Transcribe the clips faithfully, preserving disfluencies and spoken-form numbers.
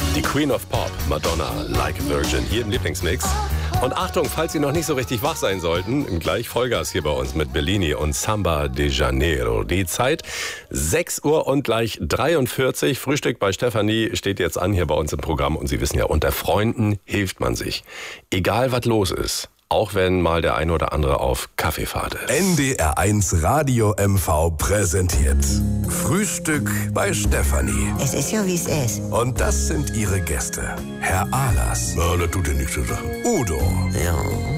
Die Queen of Pop, Madonna, Like a Virgin, hier im Lieblingsmix. Und Achtung, falls Sie noch nicht so richtig wach sein sollten, gleich Vollgas hier bei uns mit Bellini und Samba de Janeiro. Die Zeit sechs Uhr und gleich dreiundvierzig. Frühstück bei Stefanie steht jetzt an hier bei uns im Programm. Und Sie wissen ja, unter Freunden hilft man sich. Egal, was los ist. Auch wenn mal der ein oder andere auf Kaffeefahrt ist. N D R eins Radio M V präsentiert Frühstück bei Stefanie. Es ist ja, wie es ist. Und das sind ihre Gäste. Herr Ahlers. Na, das tut ja nichts zur Sache. Udo. Ja,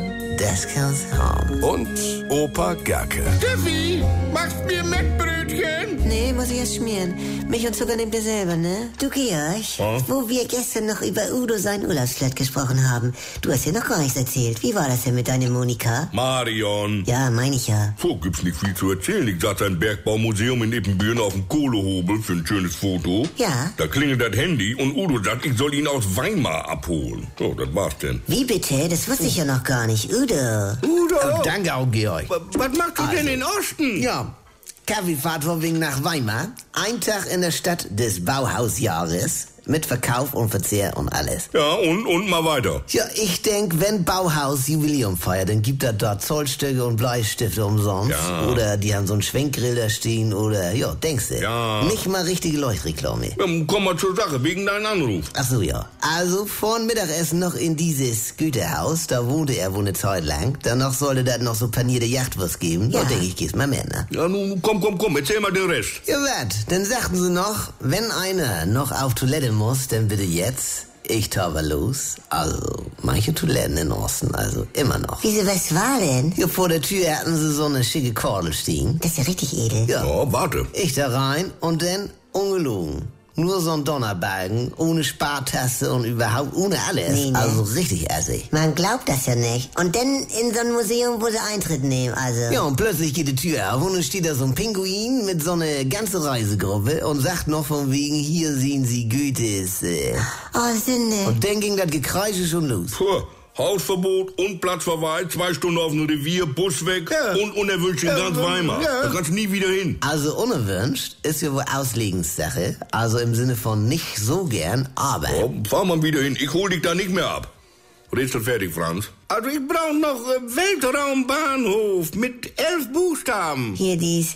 das kann's haben. Und Opa Gerke. Steffi, machst mir Mettbrötchen? Nee, muss ich erst schmieren. Milch und Zucker nehmt ihr selber, ne? Du, Georg, Hm? wo wir gestern noch über Udo sein Urlaubsflat gesprochen haben. Du hast ja noch gar nichts erzählt. Wie war das denn mit deiner Monika? Marion. Ja, meine ich ja. So, gibt's nicht viel zu erzählen. Ich saß ein Bergbaumuseum in Ippenbüren auf dem Kohlehobel für ein schönes Foto. Ja. Da klingelt das Handy und Udo sagt, ich soll ihn aus Weimar abholen. So, das war's denn. Wie bitte? Das wusste ich ja noch gar nicht. Udo. Udo, Oh, danke auch, Georg. wa- was machst du denn in Osten? Ja, Kaffeefahrt von wegen nach Weimar. Ein Tag in der Stadt des Bauhausjahres. Mit Verkauf und Verzehr und alles. Ja, und, und mal weiter. Ja, ich denk, wenn Bauhaus Jubiläum feiert, dann gibt er dort Zollstöcke und Bleistifte umsonst. Ja. Oder die haben so einen Schwenkgrill da stehen. Oder, ja, denkst du? Ja. Nicht mal richtige Leuchtreklame. Ja, komm mal zur Sache, wegen deinem Anruf. Ach so, ja. Also vor dem Mittagessen noch in dieses Güterhaus. Da wohnte er wohl eine Zeit lang. Danach sollte das noch so panierte Jachtwurst geben. Ja, Ja. denk ich, geh's mal mit, ne? Ja, nun, komm, komm, komm, erzähl mal den Rest. Ja, wat? Dann sagten sie noch, wenn einer noch auf Toilette muss, dann bitte jetzt. Ich tauber los. Also, manche Toiletten in Osten, also immer noch. Wieso, was war denn? Hier vor der Tür hatten sie so eine schicke Kordel stehen. Das ist ja richtig edel. Ja. Ja, warte. Ich da rein und dann ungelogen. Nur so ein Donnerbalken, ohne Spartaste und überhaupt ohne alles. Nee, ne? Also richtig assig. Man glaubt das ja nicht. Und dann in so ein Museum, wo sie Eintritt nehmen, also. Ja, und plötzlich geht die Tür auf und dann steht da so ein Pinguin mit so einer ganzen Reisegruppe und sagt noch von wegen, hier sehen Sie Goethes. Äh. Oh, Sünde. Und dann ging das Gekreische schon los. Puh, Hausverbot und Platzverweis, zwei Stunden auf dem Revier, Bus weg Ja. und unerwünscht in ganz Weimar. ja. Da kannst du nie wieder hin. Also unerwünscht ist ja wohl Auslegenssache. Also im Sinne von nicht so gern, aber... Ja, fahr mal wieder hin, ich hol dich da nicht mehr ab. Redst du fertig, Franz? Also ich brauch noch äh, Weltraumbahnhof mit elf Buchstaben. Hier dies.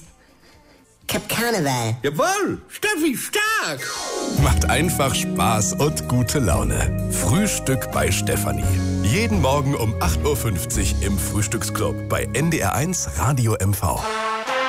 Kap Karneval. Jawohl, Steffi, stark. Macht einfach Spaß und gute Laune. Frühstück bei Stefanie. Jeden Morgen um acht Uhr fünfzig im Frühstücksclub bei N D R eins Radio M V.